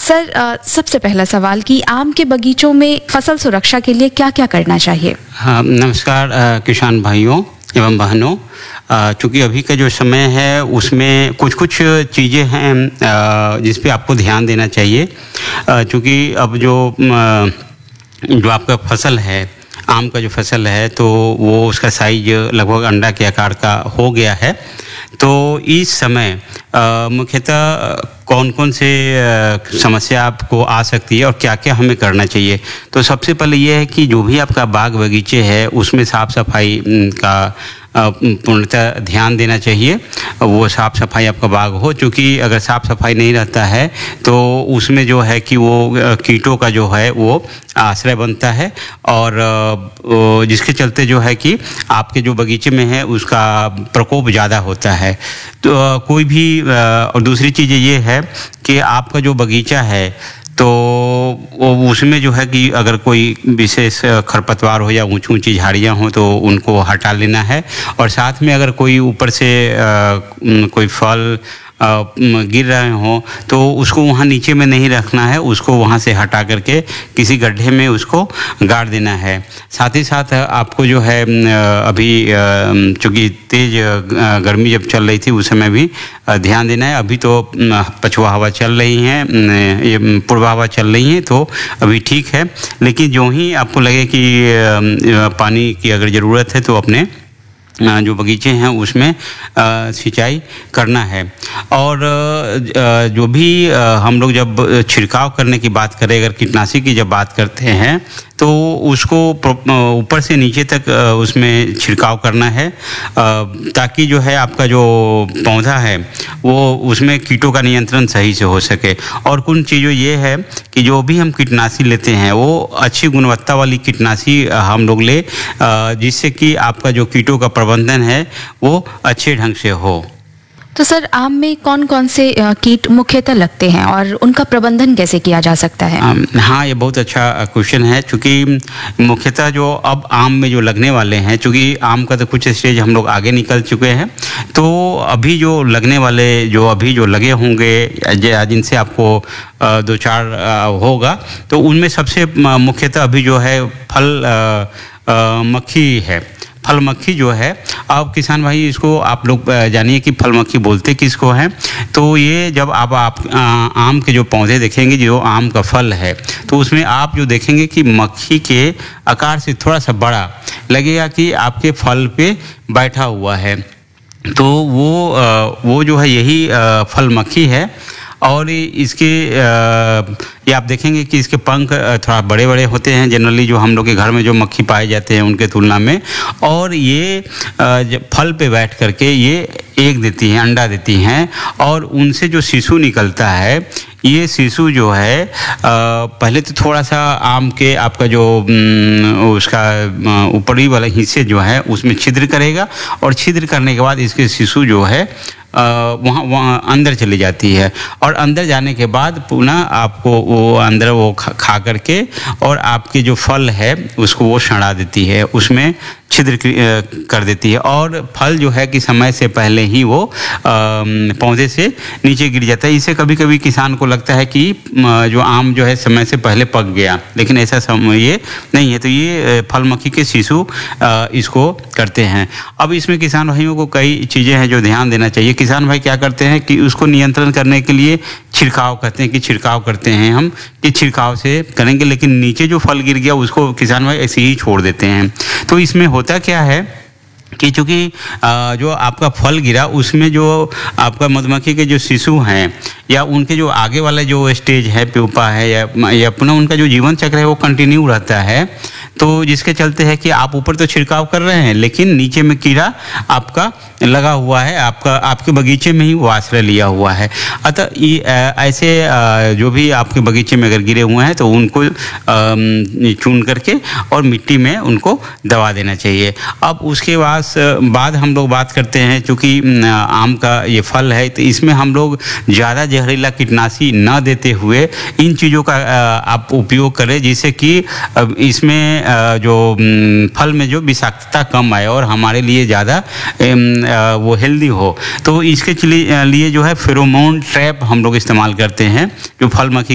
Sir सबसे पहला सवाल कि आम के बगीचों में फसल सुरक्षा के लिए क्या क्या करना चाहिए? हाँ, नमस्कार किसान भाइयों एवं बहनों। चूँकि अभी का जो समय है उसमें कुछ चीज़ें हैं जिस पे आपको ध्यान देना चाहिए। चूँकि अब जो आपका फसल है, आम का जो फसल है, तो वो उसका साइज लगभग अंडा के आकार का हो गया है। तो इस समय मुख्यतः कौन कौन से समस्या आपको आ सकती है और क्या क्या हमें करना चाहिए। तो सबसे पहले ये है कि जो भी आपका बाग बगीचे है उसमें साफ़ सफाई का पूर्णतः ध्यान देना चाहिए। वो साफ़ सफाई आपका बाग हो, चूँकि अगर साफ़ सफाई नहीं रहता है तो उसमें जो है कि वो कीटों का जो है वो आश्रय बनता है, और जिसके चलते जो है कि आपके जो बगीचे में है उसका प्रकोप ज़्यादा होता है। तो कोई भी और दूसरी चीज़ ये है कि आपका जो बगीचा है तो उसमें जो है कि अगर कोई विशेष खरपतवार हो या ऊंची ऊंची झाड़ियाँ हों तो उनको हटा लेना है। और साथ में अगर कोई ऊपर से कोई फल गिर रहे हों तो उसको वहाँ नीचे में नहीं रखना है, उसको वहाँ से हटा करके किसी गड्ढे में उसको गाड़ देना है। साथ ही साथ आपको जो है अभी चूँकि तेज़ गर्मी जब चल रही थी उस समय भी ध्यान देना है। अभी तो पछुआ हवा चल रही हैं, ये पूर्वा हवा चल रही हैं, तो अभी ठीक है। लेकिन जो ही आपको लगे कि पानी की अगर ज़रूरत है तो अपने जो बगीचे हैं उसमें सिंचाई करना है। और जो भी हम लोग जब छिड़काव करने की बात करें, अगर कीटनाशी की जब बात करते हैं तो उसको ऊपर से नीचे तक उसमें छिड़काव करना है, ताकि जो है आपका जो पौधा है वो उसमें कीटों का नियंत्रण सही से हो सके। और कुछ चीज़ों ये है कि जो भी हम कीटनाशी लेते हैं वो अच्छी गुणवत्ता वाली कीटनाशी हम लोग ले, जिससे कि आपका जो कीटों का प्रबंधन है वो अच्छे ढंग से हो। तो सर आम में कौन कौन से कीट मुख्यतः लगते हैं और उनका प्रबंधन कैसे किया जा सकता है? हाँ, ये बहुत अच्छा क्वेश्चन है। चूँकि मुख्यतः जो अब आम में जो लगने वाले हैं, चूँकि आम का तो कुछ स्टेज हम लोग आगे निकल चुके हैं, तो अभी जो लगने वाले अभी जो लगे होंगे जिनसे आपको दो चार होगा, तो उनमें सबसे मुख्यतः अभी जो है फल मक्खी है। फल मक्खी जो है, अब किसान भाई इसको आप लोग जानिए कि फल मक्खी बोलते किसको हैं। तो ये जब आप आम के जो पौधे देखेंगे, जो आम का फल है, तो उसमें आप जो देखेंगे कि मक्खी के आकार से थोड़ा सा बड़ा लगेगा कि आपके फल पे बैठा हुआ है। तो वो जो है यही फल मक्खी है। और इसके ये आप देखेंगे कि इसके पंख थोड़ा बड़े बड़े होते हैं जनरली, जो हम लोग के घर में जो मक्खी पाए जाते हैं उनके तुलना में। और ये फल पे बैठ करके ये एग देती हैं, अंडा देती हैं, और उनसे जो शिशु निकलता है, ये शिशु जो है पहले तो थोड़ा सा आम के आपका जो उसका ऊपरी वाला हिस्से जो है उसमें छिद्र करेगा, और छिद्र करने के बाद इसके शिशु जो है वहाँ अंदर चली जाती है। और अंदर जाने के बाद पुनः आपको वो अंदर वो खा करके और आपके जो फल है उसको वो सड़ा देती है, उसमें छिद्र कर देती है। और फल जो है कि समय से पहले ही वो पौधे से नीचे गिर जाता है। इससे कभी कभी किसान को लगता है कि जो आम जो है समय से पहले पक गया, लेकिन ऐसा ये नहीं है। तो ये फल मक्खी के शिशु इसको करते हैं। अब इसमें किसान भाइयों को कई चीज़ें हैं जो ध्यान देना चाहिए। किसान भाई क्या करते हैं कि उसको नियंत्रण करने के लिए छिड़काव करते हैं, कि छिड़काव करते हैं हम कि छिड़काव से करेंगे, लेकिन नीचे जो फल गिर गया उसको किसान भाई ऐसे ही छोड़ देते हैं। तो इसमें होता क्या है कि चूँकि जो आपका फल गिरा उसमें जो आपका मधुमक्खी के जो शिशु हैं या उनके जो आगे वाला जो स्टेज है, प्यूपा है या पुनः उनका जो जीवन चक्र है वो कंटिन्यू रहता है। तो जिसके चलते है कि आप ऊपर तो छिड़काव कर रहे हैं लेकिन नीचे में कीड़ा आपका लगा हुआ है, आपके बगीचे में ही वो आश्रय लिया हुआ है। अतः ये ऐसे जो भी आपके बगीचे में अगर गिरे हुए हैं तो उनको चून करके और मिट्टी में उनको दबा देना चाहिए। अब उसके बाद हम लोग बात करते हैं, चूँकि आम का ये फल है तो इसमें हम लोग ज़्यादा जहरीला कीटनाशी न देते हुए इन चीज़ों का आप उपयोग करें, जिससे कि इसमें जो फल में जो विषाक्तता कम आए और हमारे लिए ज़्यादा वो हेल्दी हो। तो इसके लिए जो है फेरोमोन ट्रैप हम लोग इस्तेमाल करते हैं, जो फल मक्खी